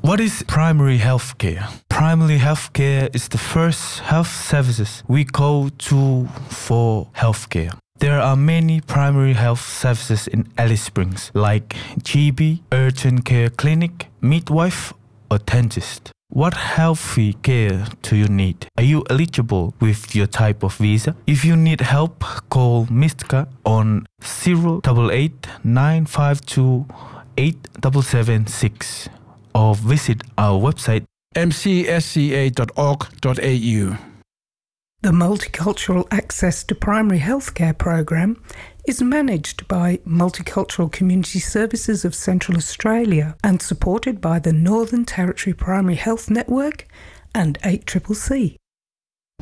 What is primary healthcare? Primary healthcare is the first health services we go to for healthcare. There are many primary health services in Alice Springs, like GP, urgent care clinic, midwife, or dentist. What healthy care do you need? Are you eligible with your type of visa? If you need help, call Mistka on 088 952 8776 or visit our website mcsca.org.au. The Multicultural Access to Primary Healthcare program is managed by Multicultural Community Services of Central Australia and supported by the Northern Territory Primary Health Network and 8CCC.